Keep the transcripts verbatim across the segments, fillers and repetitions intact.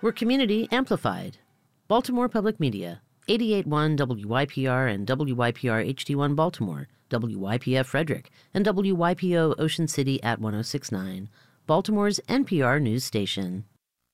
We're community amplified. Baltimore Public Media, eighty-eight point one W Y P R and W Y P R H D one Baltimore, W Y P F Frederick, and W Y P O Ocean City at one oh six point nine, Baltimore's N P R news station.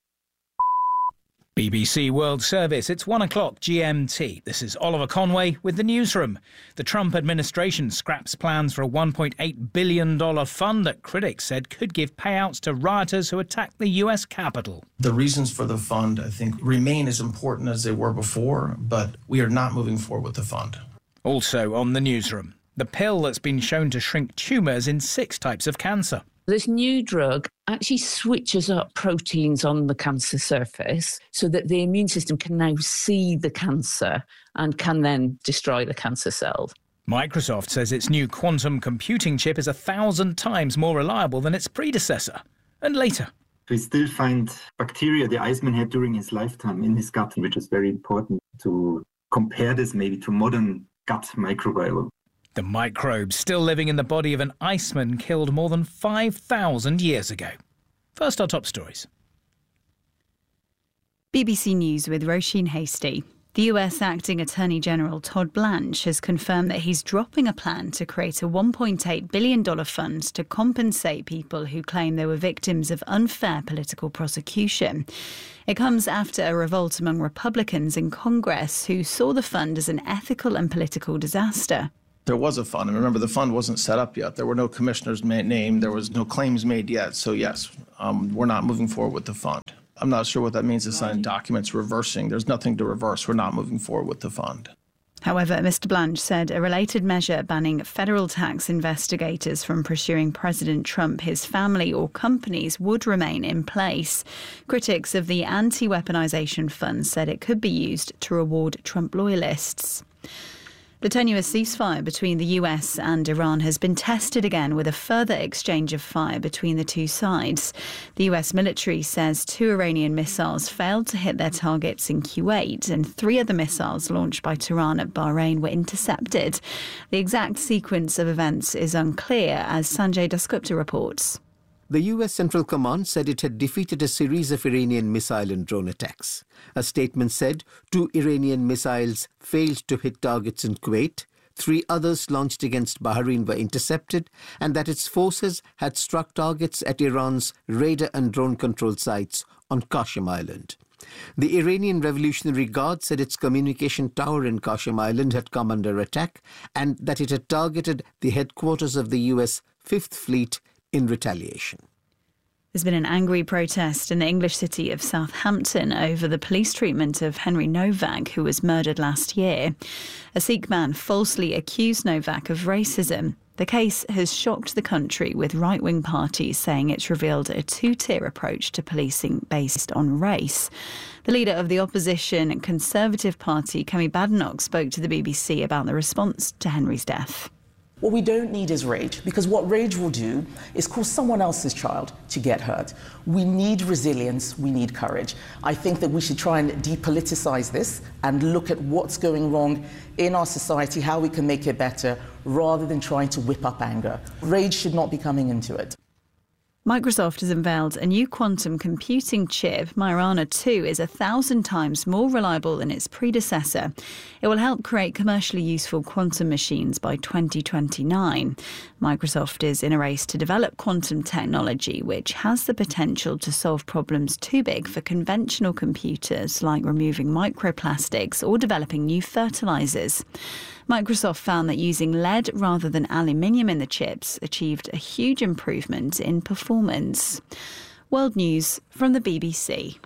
B B C World Service, it's one o'clock G M T. This is Oliver Conway with the newsroom. The Trump administration scraps plans for a one point eight billion dollars fund that critics said could give payouts to rioters who attacked the U S Capitol. The reasons for the fund, I think, remain as important as they were before, but we are not moving forward with the fund. Also on the newsroom, the pill that's been shown to shrink tumours in six types of cancer. This new drug actually switches up proteins on the cancer surface so that the immune system can now see the cancer and can then destroy the cancer cells. Microsoft says its new quantum computing chip is a thousand times more reliable than its predecessor. And later, we still find bacteria the Iceman had during his lifetime in his gut, which is very important to compare this maybe to modern gut microbiome. The microbes still living in the body of an Iceman killed more than five thousand years ago. First, our top stories. B B C News with Roisin Hasty. The U S Acting Attorney General Todd Blanche has confirmed that he's dropping a plan to create a one point eight billion dollars fund to compensate people who claim they were victims of unfair political prosecution. It comes after a revolt among Republicans in Congress who saw the fund as an ethical and political disaster. There was a fund, and remember, the fund wasn't set up yet. There were no commissioners named. There was no claims made yet. So, yes, um, we're not moving forward with the fund. I'm not sure what that means to sign documents reversing. There's nothing to reverse. We're not moving forward with the fund. However, Mister Blanche said a related measure banning federal tax investigators from pursuing President Trump, his family or companies would remain in place. Critics of the anti-weaponization fund said it could be used to reward Trump loyalists. The tenuous ceasefire between the U S and Iran has been tested again with a further exchange of fire between the two sides. The U S military says two Iranian missiles failed to hit their targets in Kuwait and three other missiles launched by Tehran at Bahrain were intercepted. The exact sequence of events is unclear, as Sanjay Dasgupta reports. The U S Central Command said it had defeated a series of Iranian missile and drone attacks. A statement said two Iranian missiles failed to hit targets in Kuwait, three others launched against Bahrain were intercepted, and that its forces had struck targets at Iran's radar and drone control sites on Qasem Island. The Iranian Revolutionary Guard said its communication tower in Qasem Island had come under attack and that it had targeted the headquarters of the U S Fifth Fleet in retaliation. There's been an angry protest in the English city of Southampton over the police treatment of Henry Novak, who was murdered last year. A Sikh man falsely accused Novak of racism. The case has shocked the country, with right-wing parties saying it's revealed a two-tier approach to policing based on race. The leader of the opposition Conservative Party, Kemi Badenoch, spoke to the B B C about the response to Henry's death. What we don't need is rage, because what rage will do is cause someone else's child to get hurt. We need resilience, we need courage. I think that we should try and depoliticize this and look at what's going wrong in our society, how we can make it better, rather than trying to whip up anger. Rage should not be coming into it. Microsoft has unveiled a new quantum computing chip. Majorana two is a thousand times more reliable than its predecessor. It will help create commercially useful quantum machines by twenty twenty-nine. Microsoft is in a race to develop quantum technology, which has the potential to solve problems too big for conventional computers, like removing microplastics or developing new fertilizers. Microsoft found that using lead rather than aluminium in the chips achieved a huge improvement in performance. World News from the B B C.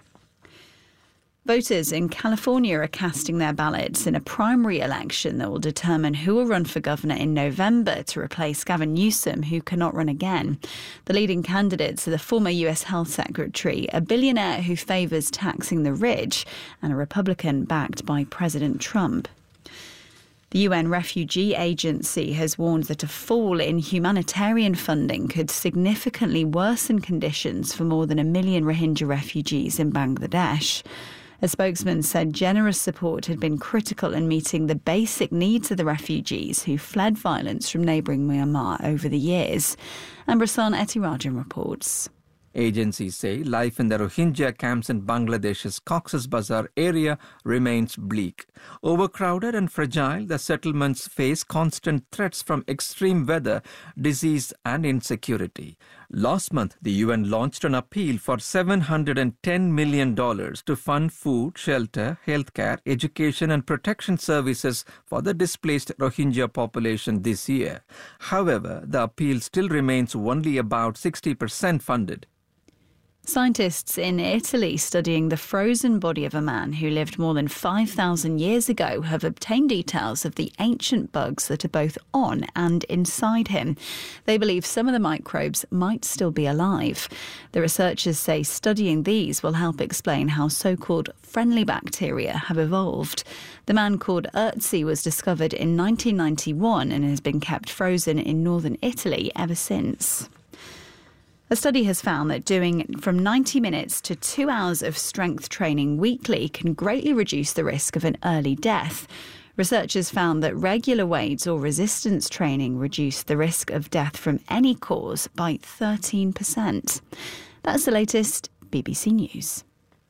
Voters in California are casting their ballots in a primary election that will determine who will run for governor in November to replace Gavin Newsom, who cannot run again. The leading candidates are the former U S Health Secretary, a billionaire who favours taxing the rich, and a Republican backed by President Trump. The U N Refugee Agency has warned that a fall in humanitarian funding could significantly worsen conditions for more than a million Rohingya refugees in Bangladesh. A spokesman said generous support had been critical in meeting the basic needs of the refugees who fled violence from neighbouring Myanmar over the years. And Prasan Etirajan reports. Agencies say life in the Rohingya camps in Bangladesh's Cox's Bazar area remains bleak. Overcrowded and fragile, the settlements face constant threats from extreme weather, disease and insecurity. Last month, the U N launched an appeal for seven hundred ten million dollars to fund food, shelter, healthcare, education and protection services for the displaced Rohingya population this year. However, the appeal still remains only about sixty percent funded. Scientists in Italy studying the frozen body of a man who lived more than five thousand years ago have obtained details of the ancient bugs that are both on and inside him. They believe some of the microbes might still be alive. The researchers say studying these will help explain how so-called friendly bacteria have evolved. The man called Ötzi was discovered in nineteen ninety-one and has been kept frozen in northern Italy ever since. A study has found that doing from ninety minutes to two hours of strength training weekly can greatly reduce the risk of an early death. Researchers found that regular weights or resistance training reduced the risk of death from any cause by thirteen percent. That's the latest B B C News.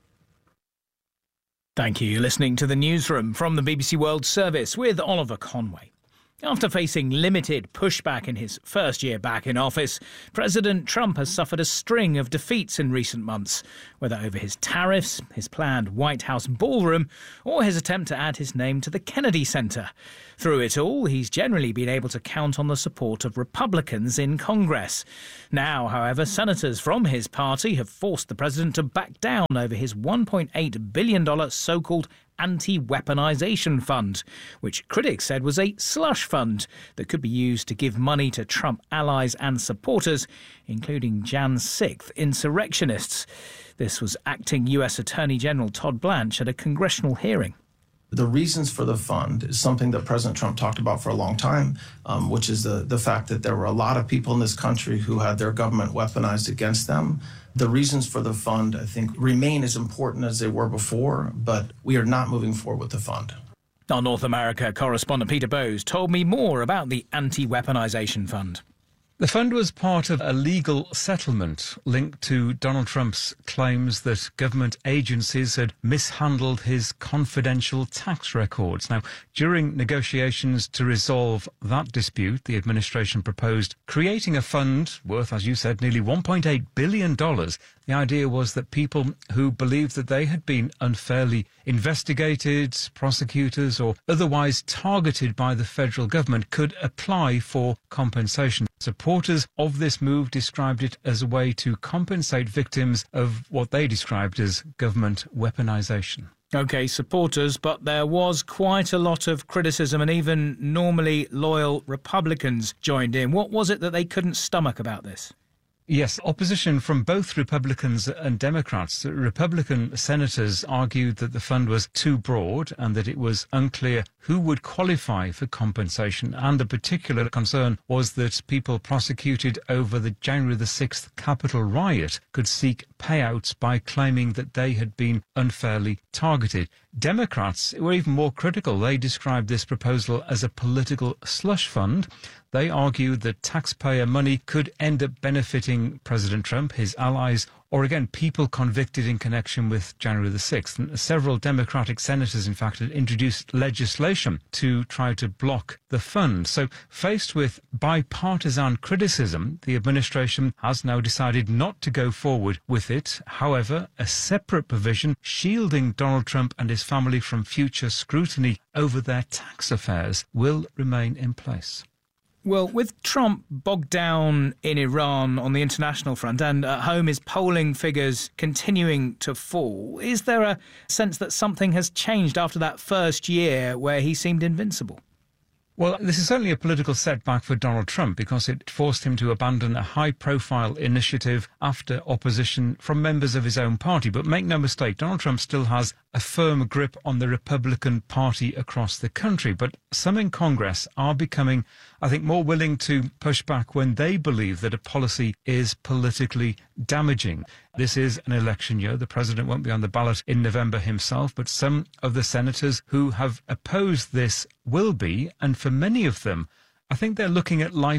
Thank you. You're listening to the Newsroom from the B B C World Service with Oliver Conway. After facing limited pushback in his first year back in office, President Trump has suffered a string of defeats in recent months, whether over his tariffs, his planned White House ballroom, or his attempt to add his name to the Kennedy Center. Through it all, he's generally been able to count on the support of Republicans in Congress. Now, however, senators from his party have forced the president to back down over his one point eight billion dollars so-called anti-weaponization fund, which critics said was a slush fund that could be used to give money to Trump allies and supporters, including January sixth insurrectionists. This was acting U S Attorney General Todd Blanche at a congressional hearing. The reasons for the fund is something that President Trump talked about for a long time, um, which is the, the fact that there were a lot of people in this country who had their government weaponized against them. The reasons for the fund, I think, remain as important as they were before, but we are not moving forward with the fund. Our North America correspondent Peter Bowes told me more about the anti-weaponization fund. The fund was part of a legal settlement linked to Donald Trump's claims that government agencies had mishandled his confidential tax records. Now, during negotiations to resolve that dispute, the administration proposed creating a fund worth, as you said, nearly one point eight billion dollars. The idea was that people who believed that they had been unfairly investigated, prosecutors or otherwise targeted by the federal government could apply for compensation. Supporters of this move described it as a way to compensate victims of what they described as government weaponization. OK, supporters, but there was quite a lot of criticism and even normally loyal Republicans joined in. What was it that they couldn't stomach about this? Yes, opposition from both Republicans and Democrats. Republican senators argued that the fund was too broad and that it was unclear who would qualify for compensation. And a particular concern was that people prosecuted over the January the sixth Capitol riot could seek payouts by claiming that they had been unfairly targeted. Democrats were even more critical. They described this proposal as a political slush fund. They argued that taxpayer money could end up benefiting President Trump, his allies, or again, people convicted in connection with January the sixth. And several Democratic senators, in fact, had introduced legislation to try to block the fund. So faced with bipartisan criticism, the administration has now decided not to go forward with it. However, a separate provision shielding Donald Trump and his family from future scrutiny over their tax affairs will remain in place. Well, with Trump bogged down in Iran on the international front and at home his polling figures continuing to fall, is there a sense that something has changed after that first year where he seemed invincible? Well, this is certainly a political setback for Donald Trump because it forced him to abandon a high-profile initiative after opposition from members of his own party. But make no mistake, Donald Trump still has a firm grip on the Republican Party across the country. But some in Congress are becoming, I think, more willing to push back when they believe that a policy is politically damaging. This is an election year. The president won't be on the ballot in November himself, but some of the senators who have opposed this will be, and for many of them, I think they're looking at life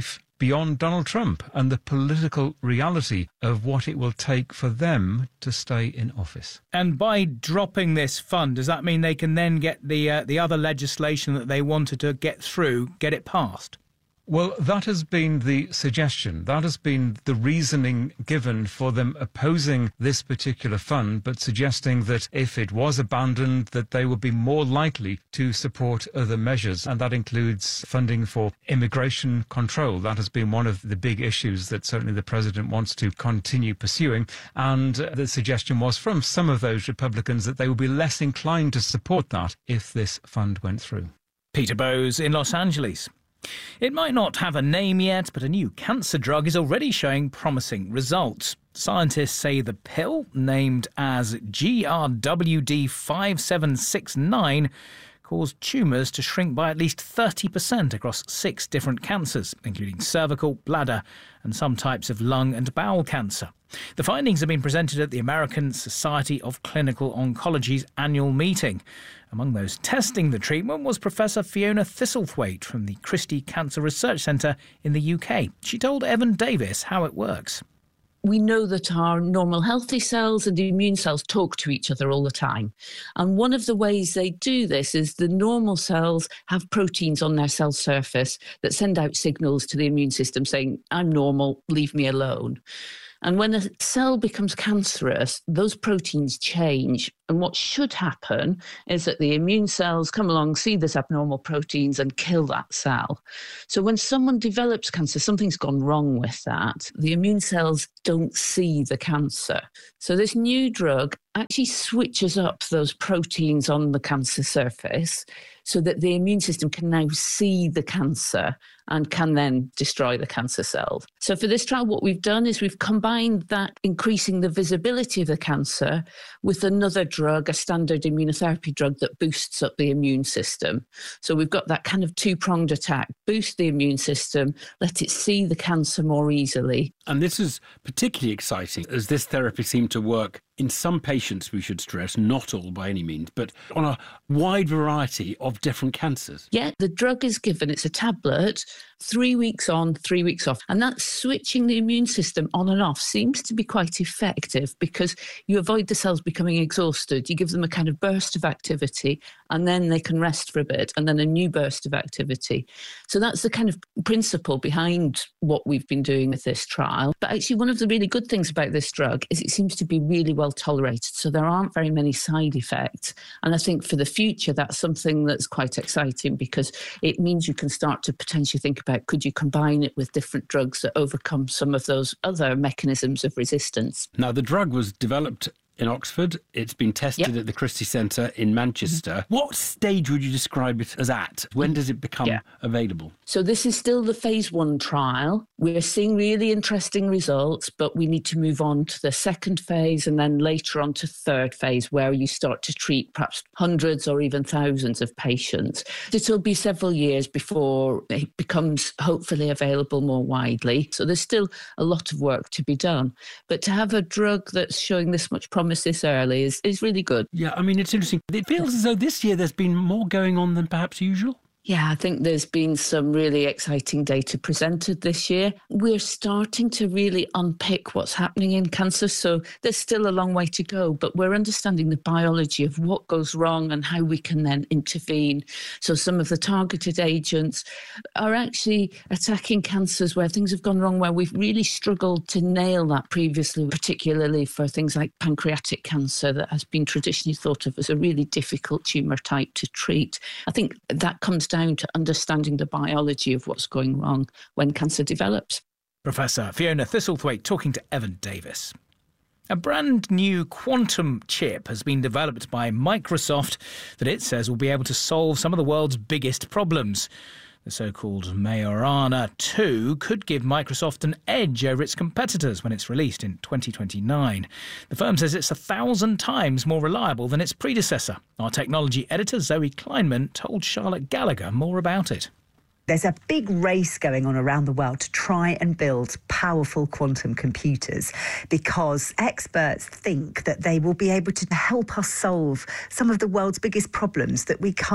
beyond Donald Trump and the political reality of what it will take for them to stay in office. And by dropping this fund, does that mean they can then get the uh, the other legislation that they wanted to get through, get it passed? Well, that has been the suggestion. That has been the reasoning given for them opposing this particular fund, but suggesting that if it was abandoned, that they would be more likely to support other measures. And that includes funding for immigration control. That has been one of the big issues that certainly the president wants to continue pursuing. And the suggestion was from some of those Republicans that they would be less inclined to support that if this fund went through. Peter Bowes in Los Angeles. It might not have a name yet, but a new cancer drug is already showing promising results. Scientists say the pill, named as G R W D five seven six nine, caused tumours to shrink by at least thirty percent across six different cancers, including cervical, bladder and some types of lung and bowel cancer. The findings have been presented at the American Society of Clinical Oncology's annual meeting. Among those testing the treatment was Professor Fiona Thistlethwaite from the Christie Cancer Research Centre in the U K. She told Evan Davis how it works. We know that our normal healthy cells and the immune cells talk to each other all the time. And one of the ways they do this is the normal cells have proteins on their cell surface that send out signals to the immune system saying, I'm normal, leave me alone. And when a cell becomes cancerous, those proteins change. And what should happen is that the immune cells come along, see these abnormal proteins and kill that cell. So when someone develops cancer, something's gone wrong with that. The immune cells don't see the cancer. So this new drug actually switches up those proteins on the cancer surface so that the immune system can now see the cancer and can then destroy the cancer cells. So for this trial, what we've done is we've combined that increasing the visibility of the cancer with another drug, a standard immunotherapy drug that boosts up the immune system. So we've got that kind of two-pronged attack, boost the immune system, let it see the cancer more easily. And this is particularly exciting as this therapy seemed to work in some patients, we should stress, not all by any means, but on a wide variety of different cancers. Yeah, the drug is given, it's a tablet, three weeks on, three weeks off. And that switching the immune system on and off seems to be quite effective because you avoid the cells becoming exhausted. You give them a kind of burst of activity and then they can rest for a bit and then a new burst of activity. So that's the kind of principle behind what we've been doing with this trial. But actually, one of the really good things about this drug is it seems to be really well tolerated. So there aren't very many side effects. And I think for the future, that's something that's quite exciting because it means you can start to potentially think about, could you combine it with different drugs that overcome some of those other mechanisms of resistance? Now, the drug was developed in Oxford. It's been tested yep. at the Christie Centre in Manchester. Mm-hmm. What stage would you describe it as at? When does it become yeah. available? So this is still the phase one trial. We're seeing really interesting results, but we need to move on to the second phase and then later on to third phase where you start to treat perhaps hundreds or even thousands of patients. It'll be several years before it becomes hopefully available more widely. So there's still a lot of work to be done. But to have a drug that's showing this much promise this early is, is really good. Yeah, I mean, it's interesting. It feels as though this year there's been more going on than perhaps usual. Yeah, I think there's been some really exciting data presented this year. We're starting to really unpick what's happening in cancer. So there's still a long way to go, but we're understanding the biology of what goes wrong and how we can then intervene. So some of the targeted agents are actually attacking cancers where things have gone wrong, where we've really struggled to nail that previously, particularly for things like pancreatic cancer that has been traditionally thought of as a really difficult tumour type to treat. I think that comes down to understanding the biology of what's going wrong when cancer develops. Professor Fiona Thistlethwaite talking to Evan Davis. A brand new quantum chip has been developed by Microsoft that it says will be able to solve some of the world's biggest problems. The so-called Majorana two could give Microsoft an edge over its competitors when it's released in twenty twenty-nine. The firm says it's a thousand times more reliable than its predecessor. Our technology editor Zoe Kleinman told Charlotte Gallagher more about it. There's a big race going on around the world to try and build powerful quantum computers because experts think that they will be able to help us solve some of the world's biggest problems that we can't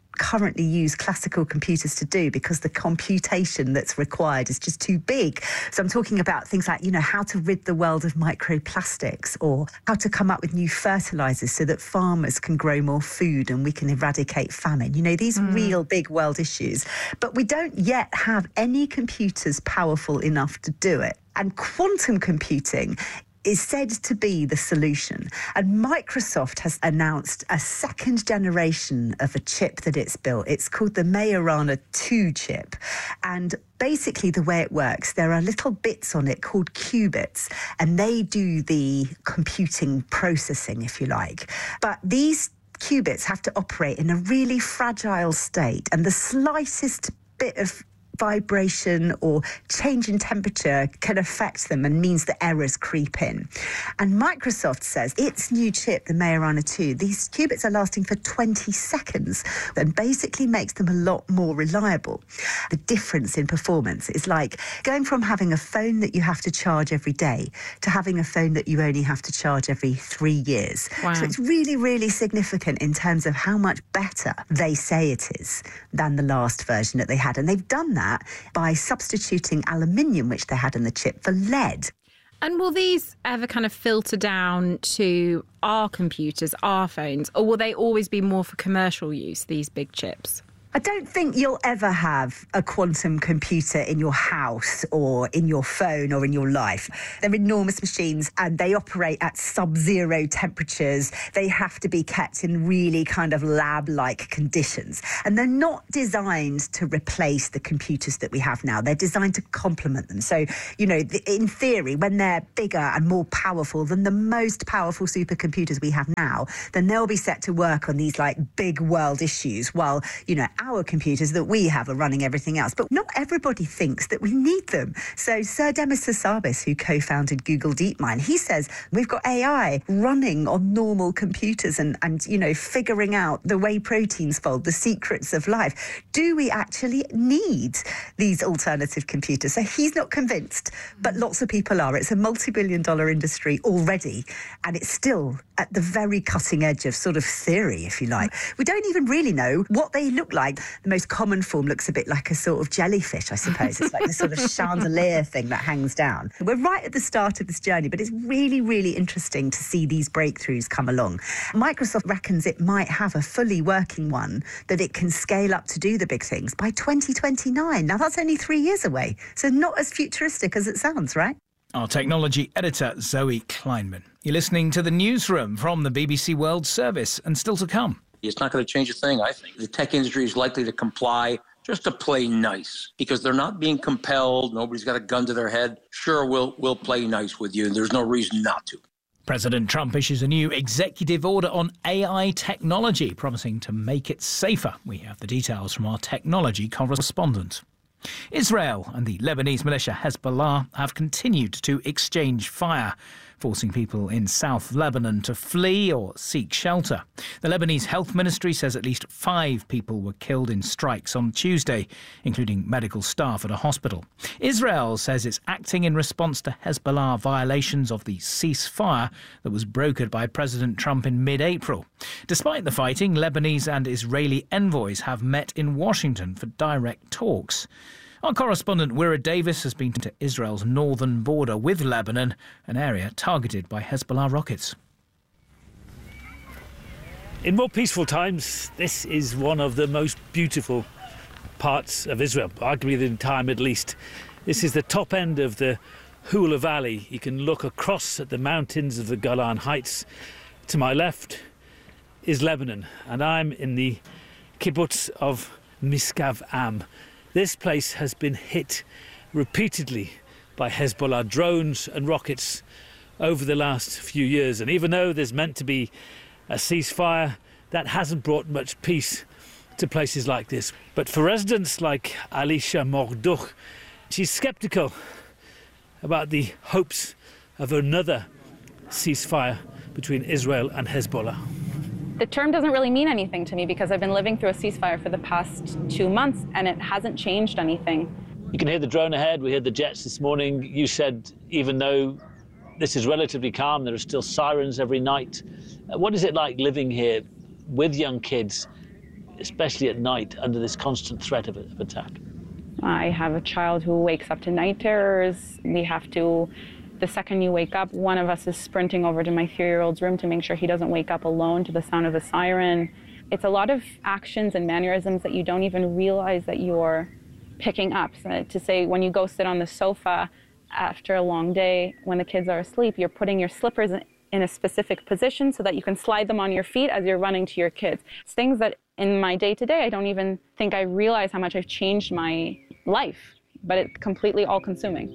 currently use classical computers to do because the computation that's required is just too big. So I'm talking about things like, you know, how to rid the world of microplastics, or how to come up with new fertilizers so that farmers can grow more food and we can eradicate famine. You know, these mm. real big world issues. But we don't yet have any computers powerful enough to do it. And quantum computing is said to be the solution. And Microsoft has announced a second generation of a chip that it's built. It's called the Majorana two chip. And basically the way it works, there are little bits on it called qubits, and they do the computing processing, if you like. But these qubits have to operate in a really fragile state, and the slightest bit of vibration or change in temperature can affect them and means that errors creep in. And Microsoft says its new chip, the Majorana two, these qubits are lasting for twenty seconds and basically makes them a lot more reliable. The difference in performance is like going from having a phone that you have to charge every day to having a phone that you only have to charge every three years. Wow. So it's really, really significant in terms of how much better they say it is than the last version that they had. And they've done that by substituting aluminium, which they had in the chip, for lead. And will these ever kind of filter down to our computers, our phones, or will they always be more for commercial use, these big chips? I don't think you'll ever have a quantum computer in your house or in your phone or in your life. They're enormous machines and they operate at sub-zero temperatures. They have to be kept in really kind of lab-like conditions. And they're not designed to replace the computers that we have now. They're designed to complement them. So, you know, in theory, when they're bigger and more powerful than the most powerful supercomputers we have now, then they'll be set to work on these, like, big world issues while, you know, our computers that we have are running everything else. But not everybody thinks that we need them. So Sir Demis Hassabis, who co-founded Google DeepMind, he says we've got A I running on normal computers and, and, you know, figuring out the way proteins fold, the secrets of life. Do we actually need these alternative computers? So he's not convinced, but lots of people are. It's a multi-billion dollar industry already, and it's still at the very cutting edge of sort of theory, if you like. We don't even really know what they look like. The most common form looks a bit like a sort of jellyfish, I suppose. It's like this sort of chandelier thing that hangs down. We're right at the start of this journey, but it's really, really interesting to see these breakthroughs come along. Microsoft reckons it might have a fully working one that it can scale up to do the big things by twenty twenty-nine. Now, that's only three years away, so not as futuristic as it sounds, right? Our technology editor, Zoe Kleinman. You're listening to the Newsroom from the B B C World Service, and still to come. It's not going to change a thing, I think. The tech industry is likely to comply just to play nice because they're not being compelled. Nobody's got a gun to their head. Sure, we'll, we'll play nice with you. There's no reason not to. President Trump issues a new executive order on A I technology, promising to make it safer. We have the details from our technology correspondent. Israel and the Lebanese militia Hezbollah have continued to exchange fire, forcing people in South Lebanon to flee or seek shelter. The Lebanese Health Ministry says at least five people were killed in strikes on Tuesday, including medical staff at a hospital. Israel says it's acting in response to Hezbollah violations of the ceasefire that was brokered by President Trump in mid-April. Despite the fighting, Lebanese and Israeli envoys have met in Washington for direct talks. Our correspondent Wira Davis has been to Israel's northern border with Lebanon, an area targeted by Hezbollah rockets. In more peaceful times, this is one of the most beautiful parts of Israel, arguably the entire Middle East. This is the top end of the Hula Valley. You can look across at the mountains of the Golan Heights. To my left is Lebanon, and I'm in the kibbutz of Miskav Am. This place has been hit repeatedly by Hezbollah drones and rockets over the last few years. And even though there's meant to be a ceasefire, that hasn't brought much peace to places like this. But for residents like Alicia Morduk, she's sceptical about the hopes of another ceasefire between Israel and Hezbollah. The term doesn't really mean anything to me because I've been living through a ceasefire for the past two months and it hasn't changed anything. You can hear the drone ahead. We heard the jets this morning. You said even though this is relatively calm, there are still sirens every night. What is it like living here with young kids especially at night, under this constant threat of, of attack? I have a child who wakes up to night terrors. We have to, the second you wake up, one of us is sprinting over to my three-year-old's room to make sure he doesn't wake up alone to the sound of a siren. It's a lot of actions and mannerisms that you don't even realize that you're picking up. So to say, when you go sit on the sofa after a long day, when the kids are asleep, you're putting your slippers in a specific position so that you can slide them on your feet as you're running to your kids. It's things that in my day-to-day, I don't even think I realize how much I've changed my life, but it's completely all-consuming.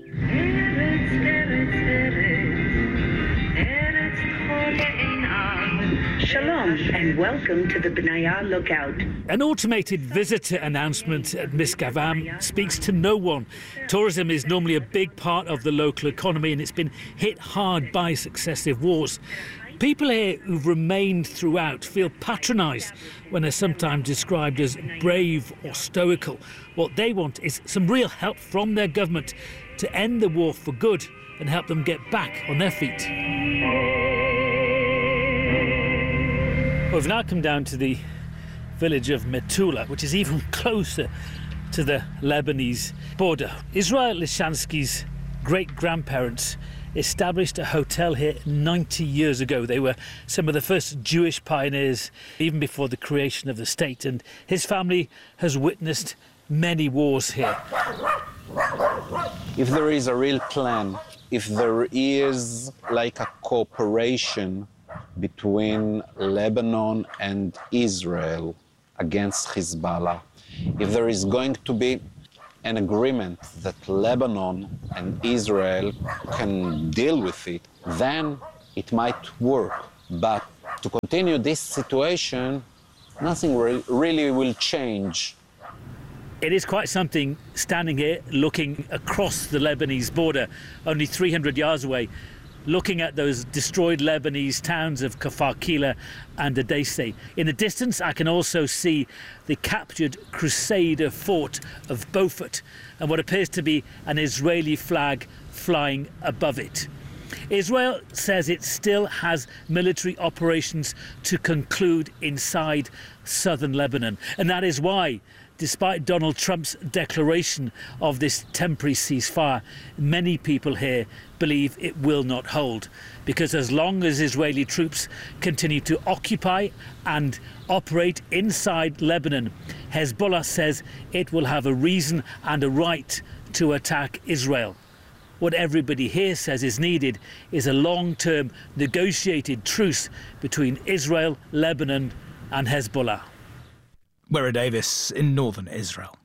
Shalom and welcome to the Benaya Lookout. An automated visitor announcement at Misgavam speaks to no one. Tourism is normally a big part of the local economy and it's been hit hard by successive wars. People here who've remained throughout feel patronised when they're sometimes described as brave or stoical. What they want is some real help from their government to end the war for good and help them get back on their feet. We've now come down to the village of Metula, which is even closer to the Lebanese border. Israel Lishansky's great-grandparents established a hotel here ninety years ago. They were some of the first Jewish pioneers, even before the creation of the state, and his family has witnessed many wars here. If there is a real plan, if there is like a cooperation between Lebanon and Israel against Hezbollah, if there is going to be an agreement that Lebanon and Israel can deal with it, then it might work. But to continue this situation, nothing re- really will change. It is quite something standing here looking across the Lebanese border, only three hundred yards away, looking at those destroyed Lebanese towns of Kfar Kila and Edessa. In the distance, I can also see the captured Crusader fort of Beaufort and what appears to be an Israeli flag flying above it. Israel says it still has military operations to conclude inside southern Lebanon, and that is why, despite Donald Trump's declaration of this temporary ceasefire, many people here believe it will not hold. Because as long as Israeli troops continue to occupy and operate inside Lebanon, Hezbollah says it will have a reason and a right to attack Israel. What everybody here says is needed is a long-term negotiated truce between Israel, Lebanon and Hezbollah. Wera Davis in northern Israel.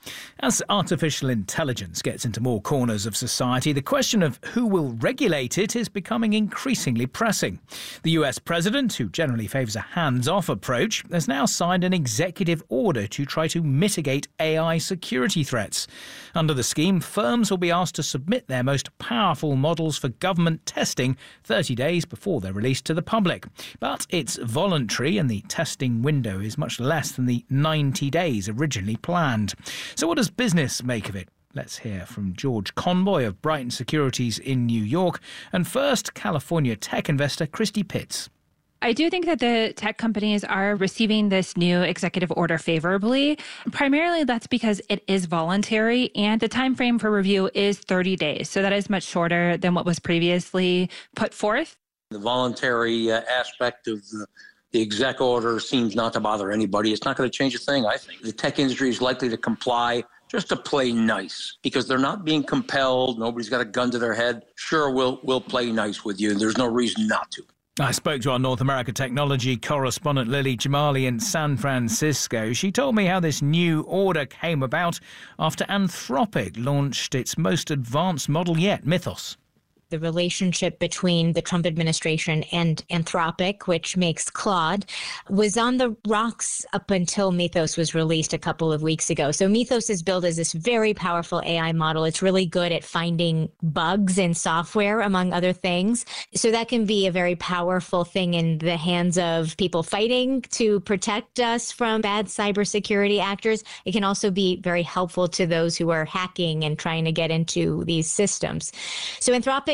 As artificial intelligence gets into more corners of society, the question of who will regulate it is becoming increasingly pressing. The U S president, who generally favours a hands-off approach, has now signed an executive order to try to mitigate A I security threats. Under the scheme, firms will be asked to submit their most powerful models for government testing thirty days before they're released to the public. But it's voluntary and the testing window is much less than the ninety days originally planned. So what does business make of it? Let's hear from George Conboy of Brighton Securities in New York and first California tech investor Christy Pitts. I do think that the tech companies are receiving this new executive order favorably. Primarily, that's because it is voluntary and the time frame for review is thirty days. So that is much shorter than what was previously put forth. The voluntary uh, aspect of the The exec order seems not to bother anybody. It's not going to change a thing, I think. The tech industry is likely to comply just to play nice because they're not being compelled. Nobody's got a gun to their head. Sure, we'll, we'll play nice with you. There's no reason not to. I spoke to our North America technology correspondent Lily Jamali in San Francisco. She told me how this new order came about after Anthropic launched its most advanced model yet, Mythos. The relationship between the Trump administration and Anthropic, which makes Claude, was on the rocks up until Mythos was released a couple of weeks ago. So Mythos is built as this very powerful A I model. It's really good at finding bugs in software, among other things. So that can be a very powerful thing in the hands of people fighting to protect us from bad cybersecurity actors. It can also be very helpful to those who are hacking and trying to get into these systems. So Anthropic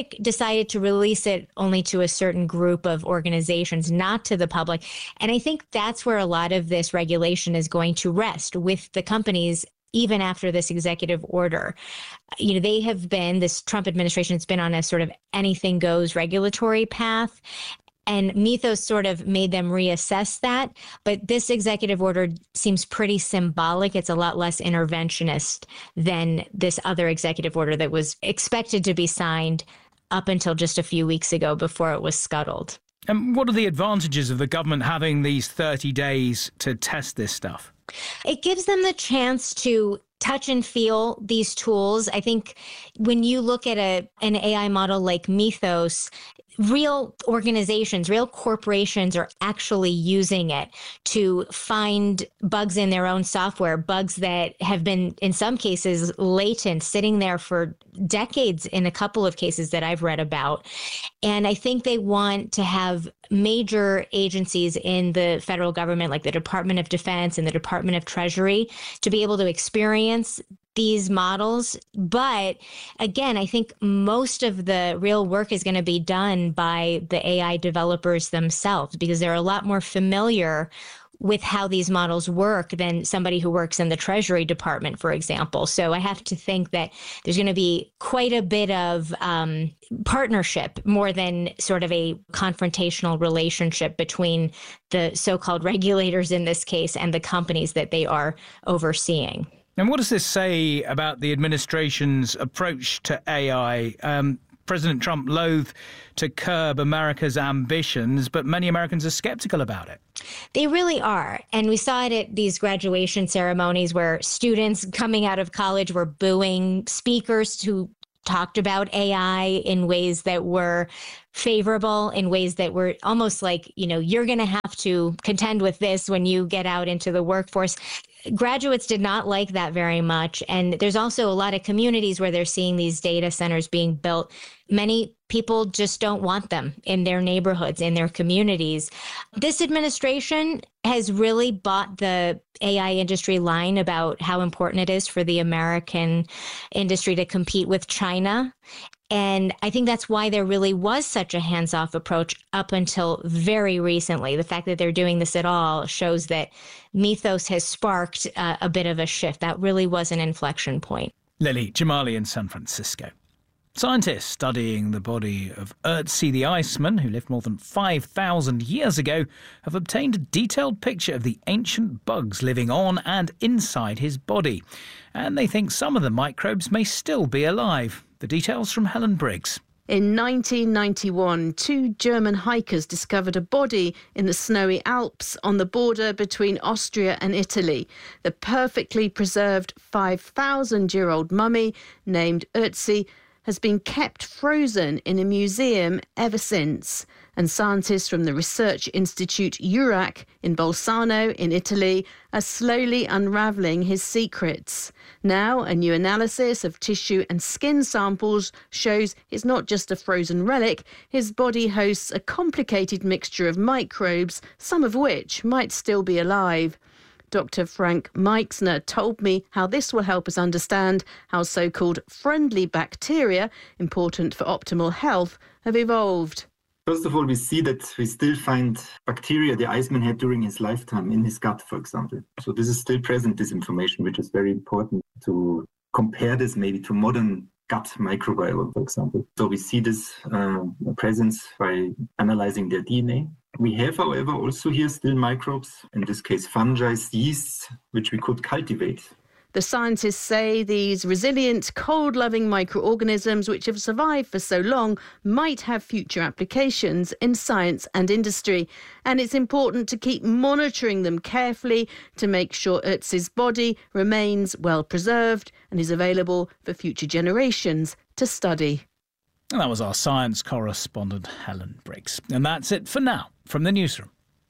Anthropic decided to release it only to a certain group of organizations, not to the public. And I think that's where a lot of this regulation is going to rest with the companies, even after this executive order. You know, they have been, this Trump administration has been on a sort of anything goes regulatory path. And Mythos sort of made them reassess that. But this executive order seems pretty symbolic. It's a lot less interventionist than this other executive order that was expected to be signed up until just a few weeks ago before it was scuttled. And what are the advantages of the government having these thirty days to test this stuff? It gives them the chance to touch and feel these tools. I think when you look at a an A I model like Mythos, real organizations, real corporations are actually using it to find bugs in their own software, bugs that have been, in some cases, latent, sitting there for decades in a couple of cases that I've read about. And I think they want to have major agencies in the federal government, like the Department of Defense and the Department of Treasury, to be able to experience these models. But again, I think most of the real work is going to be done by the A I developers themselves, because they're a lot more familiar with how these models work than somebody who works in the Treasury Department, for example. So I have to think that there's going to be quite a bit of um, partnership more than sort of a confrontational relationship between the so-called regulators in this case and the companies that they are overseeing. And what does this say about the administration's approach to A I? Um, President Trump loath to curb America's ambitions, but many Americans are skeptical about it. They really are. And we saw it at these graduation ceremonies where students coming out of college were booing speakers who talked about A I in ways that were favorable, in ways that were almost like, you know, you're going to have to contend with this when you get out into the workforce. Graduates did not like that very much. And there's also a lot of communities where they're seeing these data centers being built. Many people just don't want them in their neighborhoods, in their communities. This administration has really bought the A I industry line about how important it is for the American industry to compete with China. And I think that's why there really was such a hands-off approach up until very recently. The fact that they're doing this at all shows that Mythos has sparked uh, a bit of a shift. That really was an inflection point. Lily Jamali in San Francisco. Scientists studying the body of Ötzi the Iceman, who lived more than five thousand years ago, have obtained a detailed picture of the ancient bugs living on and inside his body. And they think some of the microbes may still be alive. The details from Helen Briggs. In nineteen ninety-one, two German hikers discovered a body in the snowy Alps on the border between Austria and Italy. The perfectly preserved five thousand year old mummy, named Ötzi, has been kept frozen in a museum ever since. And scientists from the Research Institute EURAC in Bolzano in Italy are slowly unravelling his secrets. Now, a new analysis of tissue and skin samples shows it's not just a frozen relic. His body hosts a complicated mixture of microbes, some of which might still be alive. Doctor Frank Meixner told me how this will help us understand how so-called friendly bacteria, important for optimal health, have evolved. First of all, we see that we still find bacteria the Iceman had during his lifetime in his gut, for example. So this is still present, this information, which is very important to compare this maybe to modern gut microbiome, for example. So we see this uh, presence by analyzing their D N A. We have, however, also here still microbes, in this case fungi, yeasts, which we could cultivate. The scientists say these resilient, cold-loving microorganisms which have survived for so long might have future applications in science and industry. And it's important to keep monitoring them carefully to make sure Ötzi's body remains well preserved and is available for future generations to study. And that was our science correspondent, Helen Briggs. And that's it for now from the newsroom.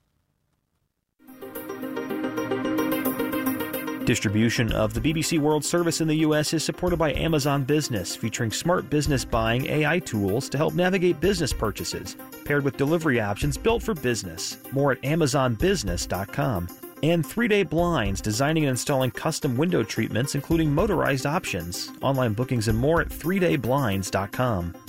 Distribution of the B B C World Service in the U S is supported by Amazon Business, featuring smart business buying A I tools to help navigate business purchases, paired with delivery options built for business. More at amazon business dot com. And three day Blinds, designing and installing custom window treatments, including motorized options. Online bookings and more at three day blinds dot com.